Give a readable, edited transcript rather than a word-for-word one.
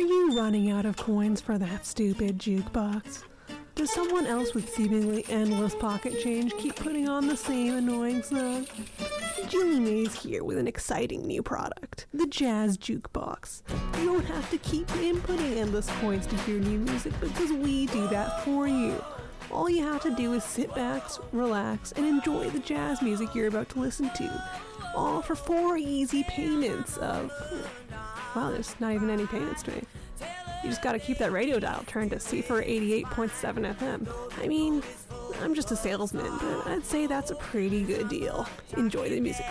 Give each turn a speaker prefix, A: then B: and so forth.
A: you running out of coins for that stupid jukebox? Does someone else with seemingly endless pocket change keep putting on the same annoying song? Julie Mays here with an exciting new product, the Jazz Jukebox. You don't have to keep inputting endless coins to hear new music because we do that for you. All you have to do is sit back, relax, and enjoy the jazz music you're about to listen to. All for 4 easy payments of... Wow, there's not even any payments to me. You just gotta keep that radio dial turned to CFR 88.7 FM. I mean, I'm just a salesman, but I'd say that's a pretty good deal. Enjoy the music